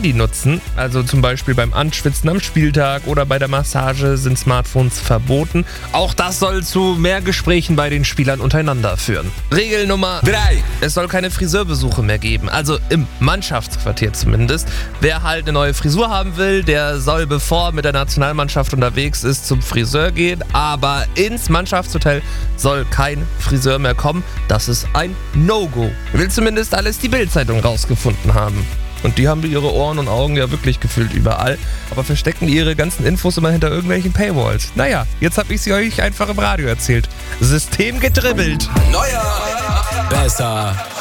Handy nutzen. Also zum Beispiel beim Anschwitzen am Spieltag oder bei der Massage sind Smartphones verboten. Auch das soll zu mehr Gesprächen bei den Spielern untereinander führen. Regel Nummer 3. Es soll keine Friseurbesuche mehr geben. Also im Mannschaftsquartier zumindest. Wer halt eine neue Frisur haben will, der soll, bevor er mit der Nationalmannschaft unterwegs ist, zum Friseur gehen. Aber ins Mannschaftshotel soll kein Friseur mehr kommen. Das ist ein No-Go. Will zumindest alles die Bild-Zeitung rausgefunden haben. Und die haben ihre Ohren und Augen ja wirklich gefühlt überall, aber verstecken ihre ganzen Infos immer hinter irgendwelchen Paywalls. Naja, jetzt habe ich sie euch einfach im Radio erzählt. System gedribbelt. Neuer, besser,